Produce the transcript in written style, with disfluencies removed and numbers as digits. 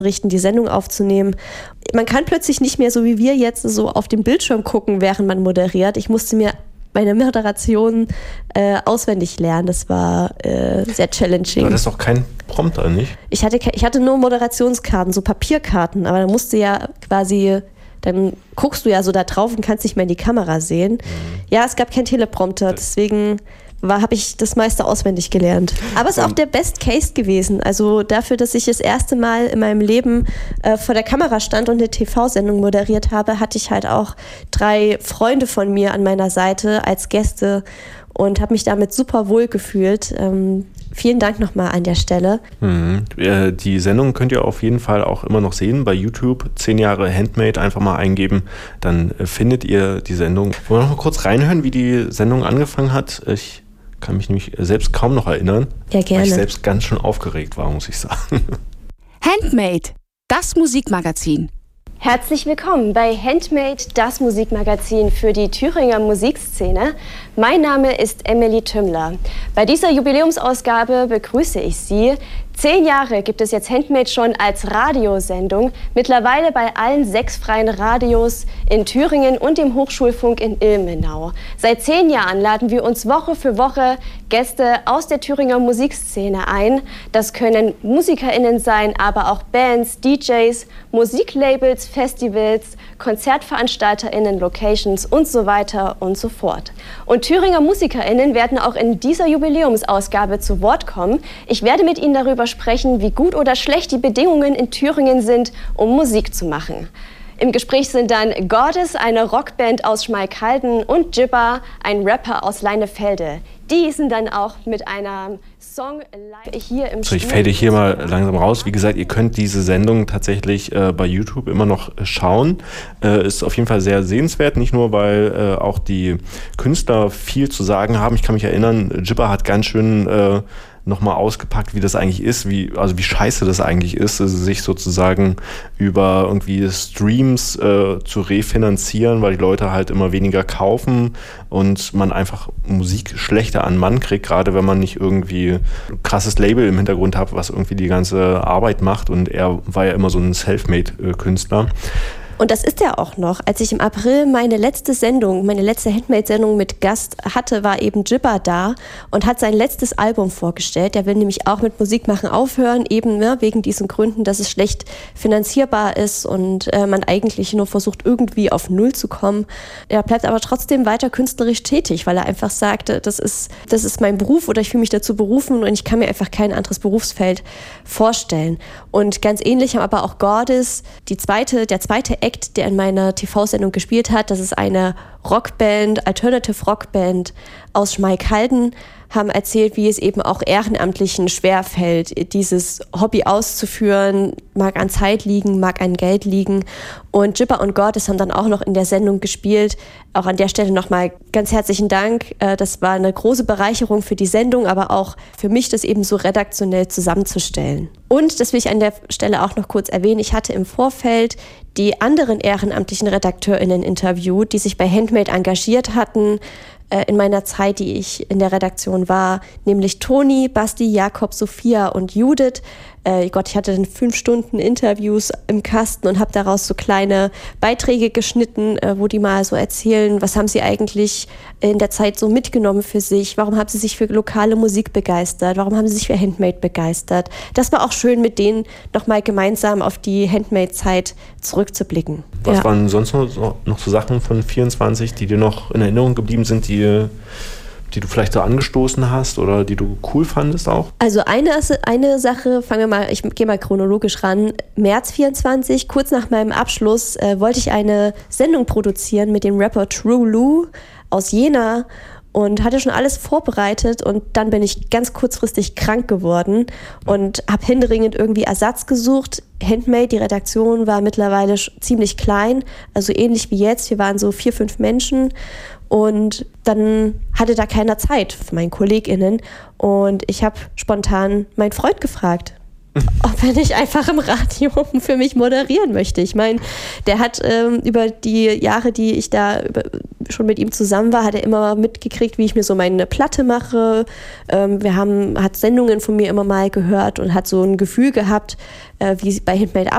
richten, die Sendung aufzunehmen. Man kann plötzlich nicht mehr so wie wir jetzt so auf den Bildschirm gucken, während man moderiert. Ich musste mir meine Moderation auswendig lernen. Das war sehr challenging. Aber das ist doch kein Prompter, nicht? Ich hatte nur Moderationskarten, so Papierkarten, aber dann musste ja quasi, dann guckst du ja so da drauf und kannst nicht mehr in die Kamera sehen. Ja, es gab keinen Teleprompter, deswegen habe ich das meiste auswendig gelernt. Aber es ist auch der Best Case gewesen. Also dafür, dass ich das erste Mal in meinem Leben vor der Kamera stand und eine TV-Sendung moderiert habe, hatte ich halt auch 3 Freunde von mir an meiner Seite als Gäste und habe mich damit super wohl gefühlt. Vielen Dank nochmal an der Stelle. Die Sendung könnt ihr auf jeden Fall auch immer noch sehen bei YouTube. 10 Jahre Handmade, einfach mal eingeben, dann findet ihr die Sendung. Wollen wir noch mal kurz reinhören, wie die Sendung angefangen hat? Ich kann mich nämlich selbst kaum noch erinnern, ja, gerne. Weil ich selbst ganz schön aufgeregt war, muss ich sagen. Handmade, das Musikmagazin. Herzlich willkommen bei Handmade, das Musikmagazin für die Thüringer Musikszene. Mein Name ist Emily Tümmler. Bei dieser Jubiläumsausgabe begrüße ich Sie. 10 Jahre gibt es jetzt Handmade schon als Radiosendung, mittlerweile bei allen 6 freien Radios in Thüringen und dem Hochschulfunk in Ilmenau. Seit 10 Jahren laden wir uns Woche für Woche Gäste aus der Thüringer Musikszene ein. Das können MusikerInnen sein, aber auch Bands, DJs, Musiklabels, Festivals, KonzertveranstalterInnen, Locations und so weiter und so fort. Und Thüringer MusikerInnen werden auch in dieser Jubiläumsausgabe zu Wort kommen. Ich werde mit Ihnen darüber sprechen, wie gut oder schlecht die Bedingungen in Thüringen sind, um Musik zu machen. Im Gespräch sind dann Goddess, eine Rockband aus Schmalkalden, und Jibba, ein Rapper aus Leinefelde. Die sind dann auch mit einem Song live hier im Studio. Ich fade hier mal langsam raus. Wie gesagt, ihr könnt diese Sendung tatsächlich bei YouTube immer noch schauen. Ist auf jeden Fall sehr sehenswert, nicht nur, weil auch die Künstler viel zu sagen haben. Ich kann mich erinnern, Jibba hat ganz schön nochmal ausgepackt, wie das eigentlich ist, wie scheiße das eigentlich ist, sich sozusagen über irgendwie Streams zu refinanzieren, weil die Leute halt immer weniger kaufen und man einfach Musik schlechter an Mann kriegt, gerade wenn man nicht irgendwie ein krasses Label im Hintergrund hat, was irgendwie die ganze Arbeit macht, und er war ja immer so ein Selfmade-Künstler. Und das ist er auch noch. Als ich im April meine letzte Handmade-Sendung mit Gast hatte, war eben Jibba da und hat sein letztes Album vorgestellt. Der will nämlich auch mit Musik machen aufhören, eben wegen diesen Gründen, dass es schlecht finanzierbar ist und man eigentlich nur versucht, irgendwie auf Null zu kommen. Er bleibt aber trotzdem weiter künstlerisch tätig, weil er einfach sagte, das ist mein Beruf oder ich fühle mich dazu berufen und ich kann mir einfach kein anderes Berufsfeld vorstellen. Und ganz ähnlich haben aber auch Goddess, der zweite Act, der in meiner TV-Sendung gespielt hat. Das ist eine Rockband, Alternative Rockband aus Schmalkalden, haben erzählt, wie es eben auch Ehrenamtlichen schwerfällt, dieses Hobby auszuführen, mag an Zeit liegen, mag an Geld liegen. Und Jibba und Goddess haben dann auch noch in der Sendung gespielt. Auch an der Stelle nochmal ganz herzlichen Dank. Das war eine große Bereicherung für die Sendung, aber auch für mich, das eben so redaktionell zusammenzustellen. Und, das will ich an der Stelle auch noch kurz erwähnen, ich hatte im Vorfeld die anderen ehrenamtlichen RedakteurInnen interviewt, die sich bei Handmade engagiert hatten, in meiner Zeit, die ich in der Redaktion war, nämlich Toni, Basti, Jakob, Sophia und Judith. Ich hatte dann 5 Stunden Interviews im Kasten und habe daraus so kleine Beiträge geschnitten, wo die mal so erzählen, was haben sie eigentlich in der Zeit so mitgenommen für sich, warum haben sie sich für lokale Musik begeistert, warum haben sie sich für Handmade begeistert. Das war auch schön, mit denen nochmal gemeinsam auf die Handmade-Zeit zurückzublicken. Was waren sonst noch so Sachen von 24, die dir noch in Erinnerung geblieben sind, die du vielleicht so angestoßen hast oder die du cool fandest auch? Also eine Sache, ich gehe mal chronologisch ran. März 24, kurz nach meinem Abschluss, wollte ich eine Sendung produzieren mit dem Rapper True Lou aus Jena und hatte schon alles vorbereitet, und dann bin ich ganz kurzfristig krank geworden und habe händeringend irgendwie Ersatz gesucht. Handmade, die Redaktion war mittlerweile ziemlich klein, also ähnlich wie jetzt. Wir waren so 4, 5 Menschen. Und dann hatte da keiner Zeit für meinen KollegInnen. Und ich habe spontan meinen Freund gefragt, ob er nicht einfach im Radio für mich moderieren möchte. Ich meine, der hat über die Jahre, die ich da schon mit ihm zusammen war, hat er immer mitgekriegt, wie ich mir so meine Platte mache. Hat Sendungen von mir immer mal gehört und hat so ein Gefühl gehabt, wie es bei Handmade